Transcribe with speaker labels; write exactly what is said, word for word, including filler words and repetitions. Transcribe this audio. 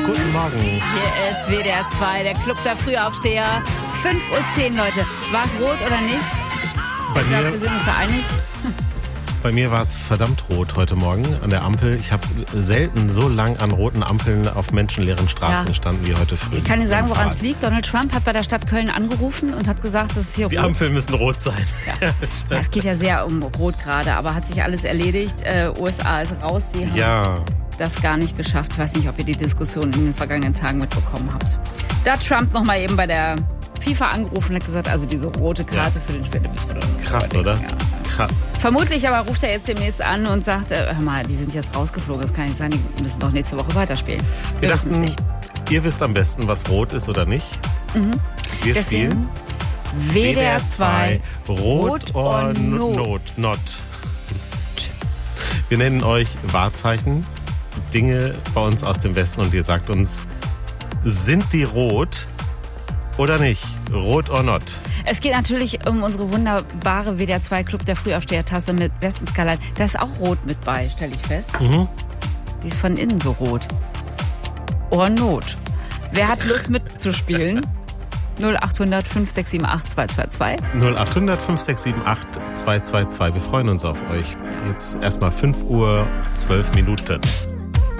Speaker 1: Guten Morgen.
Speaker 2: Hier ist W D R zwei, der Club der Frühaufsteher. fünf Uhr zehn, Leute. War es rot oder nicht?
Speaker 1: Bei
Speaker 2: ich glaube,
Speaker 1: mir,
Speaker 2: wir sind uns da einig.
Speaker 1: bei mir war es verdammt rot heute Morgen an der Ampel. Ich habe selten so lang an roten Ampeln auf menschenleeren Straßen
Speaker 2: Ja.
Speaker 1: gestanden wie heute früh.
Speaker 2: Ich kann dir sagen,
Speaker 1: Mit dem
Speaker 2: woran es
Speaker 1: Fahrrad.
Speaker 2: liegt. Donald Trump hat bei der Stadt Köln angerufen und hat gesagt, dass es hier
Speaker 1: Die
Speaker 2: rot
Speaker 1: Ampeln müssen rot sein.
Speaker 2: Ja. Ja, es geht ja sehr um Rot gerade, aber hat sich alles erledigt. Äh, U S A ist raus. Die haben
Speaker 1: Ja.
Speaker 2: das gar nicht geschafft. Ich weiß nicht, ob ihr die Diskussion in den vergangenen Tagen mitbekommen habt. Da hat Trump nochmal eben bei der FIFA angerufen und hat gesagt, also diese rote Karte
Speaker 1: Ja.
Speaker 2: für den Spiele müssen wir doch noch
Speaker 1: Krass,
Speaker 2: überlegen.
Speaker 1: oder?
Speaker 2: Ja.
Speaker 1: Krass.
Speaker 2: Vermutlich aber ruft er jetzt demnächst an und sagt, äh, hör mal, die sind jetzt rausgeflogen, das kann nicht sein, die müssen doch nächste Woche weiterspielen. Wir,
Speaker 1: Wir
Speaker 2: wissen es
Speaker 1: dachten,
Speaker 2: nicht.
Speaker 1: ihr wisst am besten, was rot ist oder nicht.
Speaker 2: Mhm.
Speaker 1: Wir
Speaker 2: Deswegen
Speaker 1: spielen
Speaker 2: W D R zwei
Speaker 1: Rot or Not. Not. Wir nennen euch Wahrzeichen, Dinge bei uns aus dem Westen und ihr sagt uns, sind die rot oder nicht? Rot or not?
Speaker 2: Es geht natürlich um unsere wunderbare W D R zwei Club der Frühaufsteher-Tasse mit Westenskalal. Da ist auch rot mit bei, stelle ich fest.
Speaker 1: Mhm.
Speaker 2: Die ist von innen so rot. Or Not. Wer hat Lust mitzuspielen? null acht hundert fünf sechs sieben acht zwei zwei zwei.
Speaker 1: null acht hundert fünf sechs sieben acht zwei zwei zwei. Wir freuen uns auf euch. Jetzt erstmal fünf Uhr zwölf Minuten.